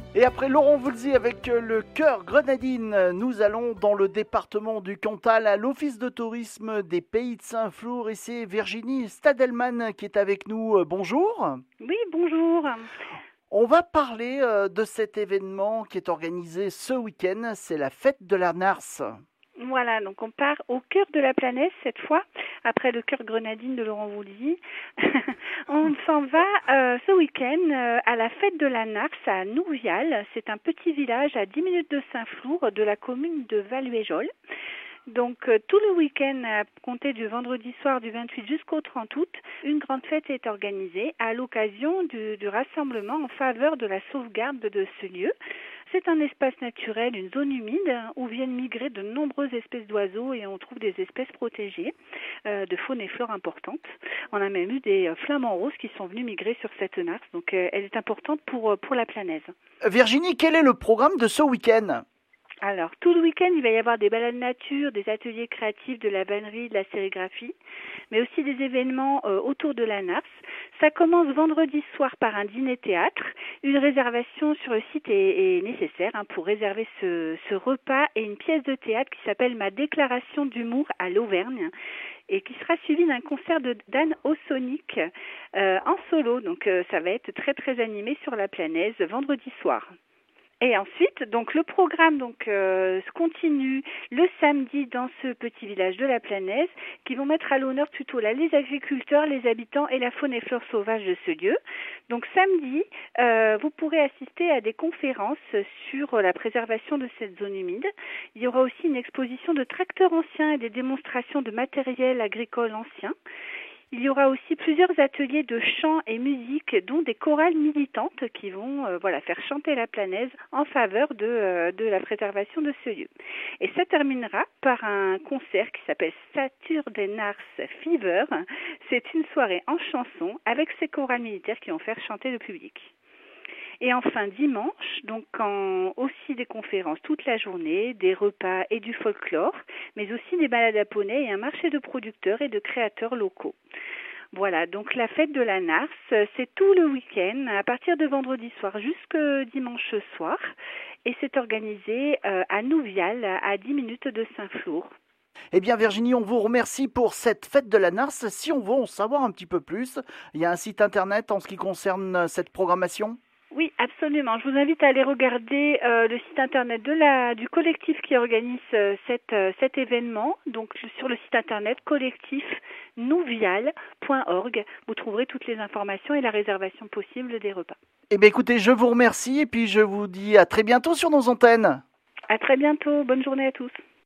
Et après Laurent Voulzy avec le Cœur Grenadine, nous allons dans le département du Cantal à l'Office de tourisme des Pays de Saint-Flour et c'est Virginie Stadelman qui est avec nous. Bonjour. Oui, bonjour. On va parler de cet événement qui est organisé ce week-end, c'est la fête de la Narce. Voilà, donc on part au cœur de la planète cette fois, après le Cœur Grenadine de Laurent Voulzy. On s'en va ce week-end à la fête de la Narce à Nouvial. C'est un petit village à 10 minutes de Saint-Flour, de la commune de Valuéjol. Donc tout le week-end, à compter du vendredi soir du 28 jusqu'au 30 août, une grande fête est organisée à l'occasion du rassemblement en faveur de la sauvegarde de ce lieu. C'est un espace naturel, une zone humide où viennent migrer de nombreuses espèces d'oiseaux et on trouve des espèces protégées, de faune et flore importantes. On a même eu des flamants roses qui sont venus migrer sur cette narce, donc elle est importante pour la Planaise. Virginie, quel est le programme de ce week-end ? Alors, tout le week-end, il va y avoir des balades nature, des ateliers créatifs, de la vannerie, de la sérigraphie, mais aussi des événements autour de la Narce. Ça commence vendredi soir par un dîner-théâtre. Une réservation sur le site est nécessaire pour réserver ce repas et une pièce de théâtre qui s'appelle Ma déclaration d'humour à l'Auvergne et qui sera suivi d'un concert de Dan Osonic en solo. Donc, ça va être très, très animé sur la Planaise vendredi soir. Et ensuite, donc le programme se continue le samedi dans ce petit village de la Planaise qui vont mettre à l'honneur plutôt là les agriculteurs, les habitants et la faune et flore sauvage de ce lieu. Donc samedi, vous pourrez assister à des conférences sur la préservation de cette zone humide. Il y aura aussi une exposition de tracteurs anciens et des démonstrations de matériel agricole ancien. Il y aura aussi plusieurs ateliers de chant et musique, dont des chorales militantes qui vont faire chanter la Planaise en faveur de la préservation de ce lieu. Et ça terminera par un concert qui s'appelle Saturday Narce Fever. C'est une soirée en chanson avec ces chorales militaires qui vont faire chanter le public. Et enfin dimanche, aussi des conférences toute la journée, des repas et du folklore, mais aussi des balades à poney et un marché de producteurs et de créateurs locaux. Voilà, donc la fête de la Narce, c'est tout le week-end, à partir de vendredi soir jusqu'au dimanche soir, et c'est organisé à Nouvial, à 10 minutes de Saint-Flour. Eh bien Virginie, on vous remercie pour cette fête de la Narce. Si on veut en savoir un petit peu plus, il y a un site internet en ce qui concerne cette programmation ? Oui, absolument. Je vous invite à aller regarder le site internet du collectif qui organise cet événement. Donc sur le site internet collectifnouvial.org, vous trouverez toutes les informations et la réservation possible des repas. Eh bien écoutez, je vous remercie et puis je vous dis à très bientôt sur nos antennes. À très bientôt. Bonne journée à tous.